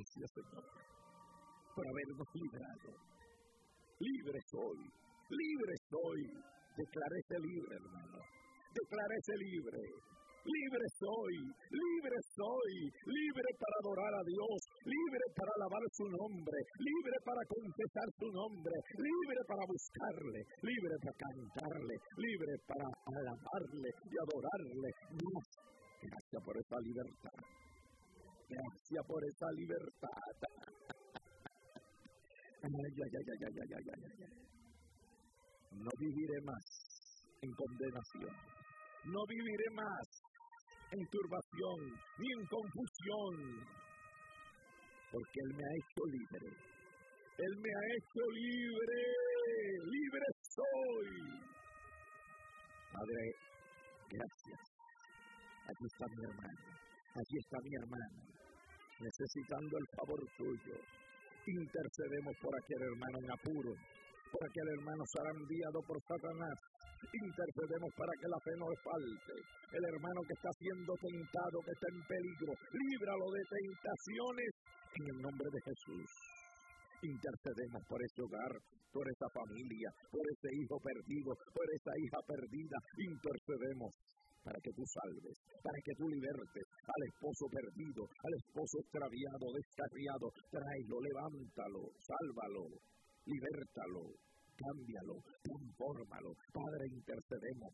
Gracias, Señor, por habernos librado. Libre soy, libre soy. Declárese libre, hermano. Declárese libre. Libre soy, libre para adorar a Dios, libre para alabar su nombre, libre para confesar su nombre, libre para buscarle, libre para cantarle, libre para alabarle y adorarle. Dios, gracias por esa libertad. Gracias por esa libertad. Ay. No viviré más en condenación. No viviré más en turbación ni en confusión, porque Él me ha hecho libre. Él me ha hecho libre. Libre soy. Padre, gracias. Aquí está mi hermano. Aquí está mi hermana, necesitando el favor tuyo. Intercedemos por aquel hermano en apuro, por aquel hermano zarandeado por Satanás. Intercedemos para que la fe no le falte. El hermano que está siendo tentado, que está en peligro, líbralo de tentaciones en el nombre de Jesús. Intercedemos por ese hogar, por esa familia, por ese hijo perdido, por esa hija perdida. Intercedemos para que tú salves, para que tú libertes al esposo perdido, al esposo extraviado, descarriado. Tráelo, levántalo, sálvalo, libértalo, cámbialo, transfórmalo. Padre, intercedemos.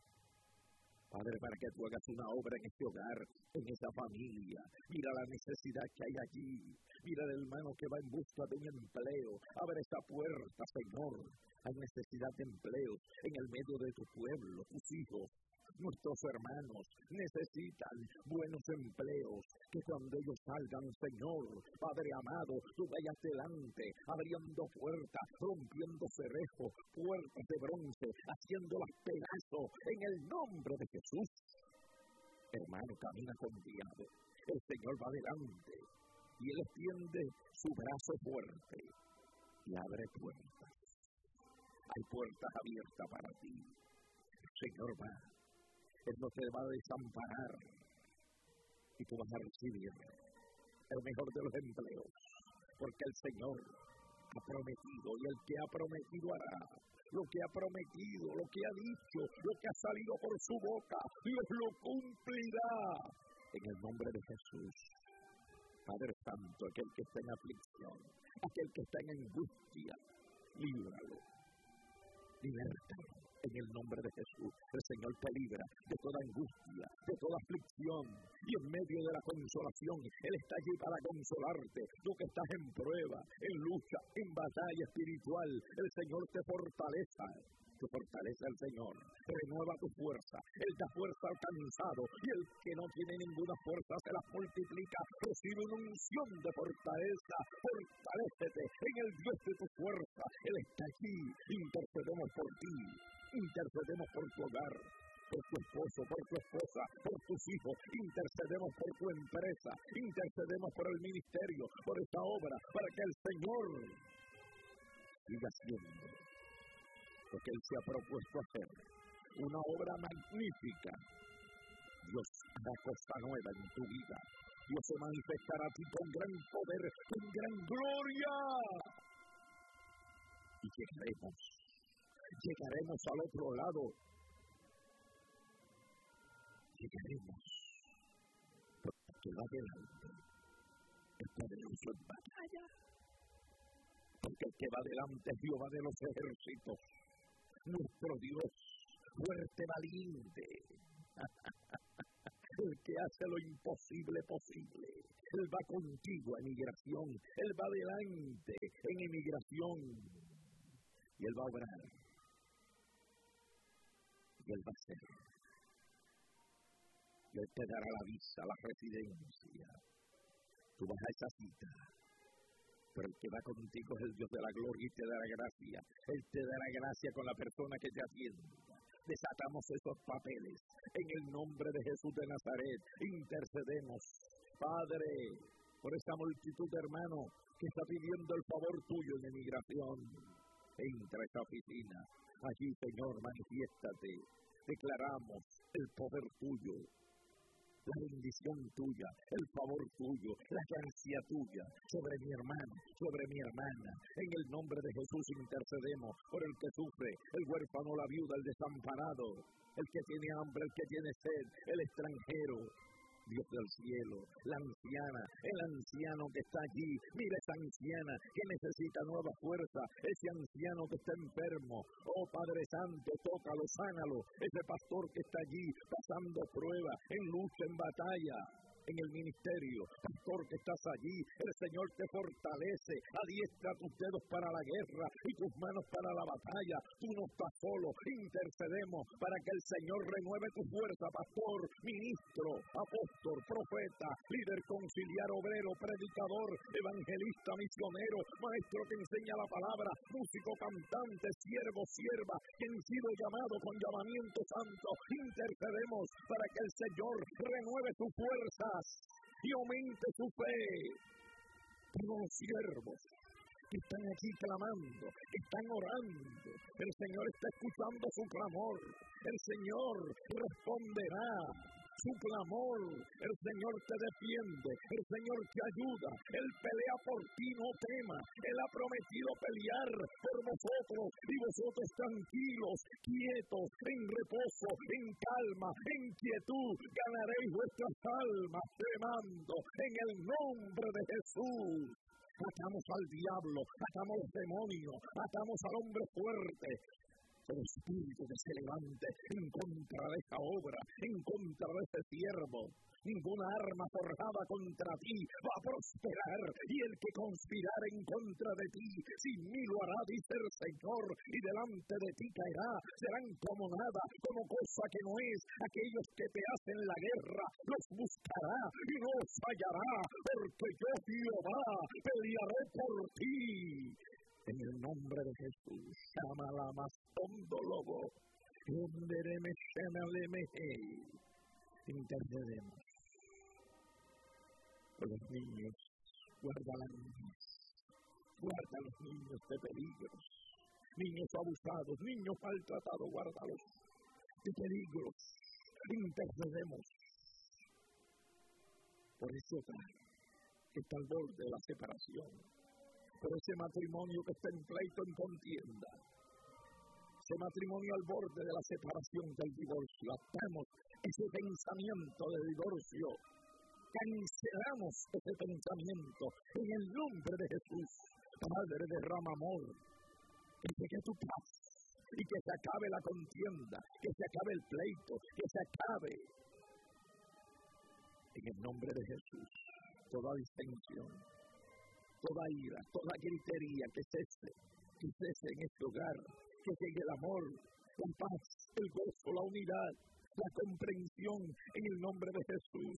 Padre, para que tú hagas una obra en este hogar, en esa familia. Mira la necesidad que hay allí. Mira el hermano que va en busca de un empleo. Abre esa puerta, Señor. Hay necesidad de empleos en el medio de tu pueblo, tus hijos. Nuestros hermanos necesitan buenos empleos, que cuando ellos salgan, Señor, Padre amado, tú vayas delante, abriendo puertas, rompiendo cerrojos, puertas de bronce, haciéndolas pedazos, en el nombre de Jesús. Hermano, camina confiado, el Señor va delante, y Él extiende su brazo fuerte, y abre puertas. Hay puertas abiertas para ti. El Señor va. Él no te va a desamparar y tú vas a recibir el mejor de los empleos, porque el Señor ha prometido, y el que ha prometido hará. Lo que ha prometido, lo que ha dicho, lo que ha salido por su boca, Dios lo cumplirá en el nombre de Jesús. Padre Santo, aquel que está en aflicción, aquel que está en angustia, líbralo, libértalo. En el nombre de Jesús, el Señor te libra de toda angustia, de toda aflicción, y en medio de la consolación, Él está allí para consolarte. Tú que estás en prueba, en lucha, en batalla espiritual, el Señor te fortalece el Señor, renueva tu fuerza. Él da fuerza al cansado, y el que no tiene ninguna fuerza se la multiplica. Recibe una unción de fortaleza. Fortalécete en el Dios de tu fuerza. Él está aquí. Intercedemos por ti. Intercedemos por tu hogar, por tu esposo, por tu esposa, por tus hijos. Intercedemos por tu empresa. Intercedemos por el ministerio, por esta obra, para que el Señor siga haciendo lo que Él se ha propuesto hacer. Una obra magnífica. Dios hará cosa nueva en tu vida. Dios se manifestará a ti con gran poder, con gran gloria. Y llegaremos al otro lado. Llegaremos. Porque el que va delante es poderoso en batalla. Porque el que va delante es Jehová de los ejércitos. Nuestro Dios, fuerte, valiente. El que hace lo imposible posible. Él va contigo a emigración. Él va adelante en emigración. Y Él va a obrar. Y Él va a hacer. Y Él te dará la visa, la residencia. Tú vas a esa cita. Pero el que va contigo es el Dios de la gloria y te dará gracia. Él te dará gracia con la persona que te atienda. Desatamos esos papeles. En el nombre de Jesús de Nazaret, intercedemos, Padre, por esta multitud de hermanos que está pidiendo el favor tuyo en emigración. Entra a esta oficina. Allí, Señor, manifiéstate. Declaramos el poder tuyo. la bendición tuya, el favor tuyo, la gracia tuya sobre mi hermano, sobre mi hermana. En el nombre de Jesús intercedemos por el que sufre, el huérfano, la viuda, el desamparado, el que tiene hambre, el que tiene sed, el extranjero. Dios del cielo, la anciana, el anciano que está allí, mira esa anciana que necesita nueva fuerza, ese anciano que está enfermo, oh Padre Santo, tócalo, sánalo, ese pastor que está allí pasando prueba, en lucha, en batalla, en el ministerio, pastor que estás allí, el Señor te fortalece, adiestra tus dedos para la guerra y tus manos para la batalla, tú no estás solo, intercedemos para que el Señor renueve tu fuerza, pastor, ministro, apóstol, profeta, líder conciliar, obrero, predicador, evangelista, misionero, maestro que enseña la palabra, músico, cantante, siervo, sierva, que han sido llamados con llamamiento santo, intercedemos para que el Señor renueve tus fuerzas y aumente su fe. Todos los siervos que están aquí clamando, que están orando, el Señor está escuchando su clamor, el Señor responderá su clamor, el Señor te defiende, el Señor te ayuda, Él pelea por ti, no temas, Él ha prometido pelear por vosotros y vosotros tranquilos, quietos, en reposo, en calma, en quietud, ganaréis vuestras almas tremendo en el nombre de Jesús. Atamos al diablo, atamos a los demonios, atamos al hombre fuerte. El espíritu que se levante en contra de esta obra, en contra de este siervo. Ninguna arma forjada contra ti va a prosperar, y el que conspirare en contra de ti, sin mí lo hará, dice el Señor, y delante de ti caerá, serán como nada, como cosa que no es. Aquellos que te hacen la guerra, los buscará y no los hallará, porque yo, Jehová, pelearé por ti. En el nombre de Jesús, llámala más hondo lobo, intercedemos por los niños, guarda a las niñas, guarda a los niños de peligros, niños abusados, niños maltratados, guárdalos de peligros, intercedemos por ese hogar que está al borde de la separación, por ese matrimonio que está en pleito, en contienda, ese matrimonio al borde de la separación, del divorcio. Atamos ese pensamiento de divorcio, cancelamos ese pensamiento en el nombre de Jesús. Padre, derrama amor, que llegue tu paz y que se acabe la contienda, que se acabe el pleito, que se acabe en el nombre de Jesús toda distensión, toda ira, toda gritería, que cese en este hogar, que llegue el amor, la paz, el gozo, la unidad, la comprensión en el nombre de Jesús.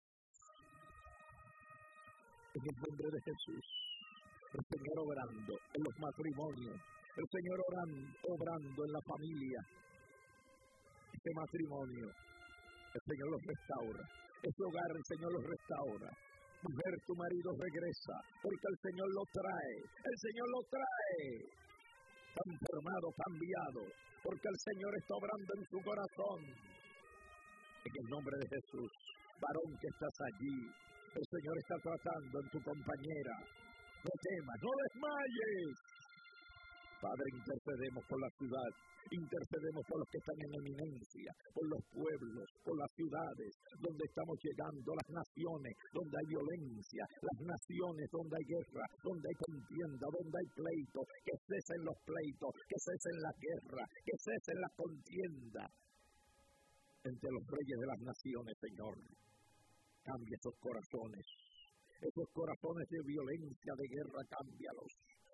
En el nombre de Jesús, el Señor obrando en los matrimonios, el Señor obrando en la familia, este matrimonio, el Señor los restaura, este hogar el Señor los restaura. Mujer, tu marido regresa, porque el Señor lo trae, transformado, cambiado, porque el Señor está obrando en su corazón. En el nombre de Jesús, varón que estás allí, el Señor está tratando en tu compañera. No temas, no desmayes. Padre, intercedemos por la ciudad, intercedemos por los que están en eminencia, por los pueblos, por las ciudades, donde estamos llegando, las naciones, donde hay violencia, las naciones donde hay guerra, donde hay contienda, donde hay pleito, que cesen los pleitos, que cesen la guerra, que cesen la contienda entre los reyes de las naciones, Señor. Cambia esos corazones de violencia, de guerra, cámbialos.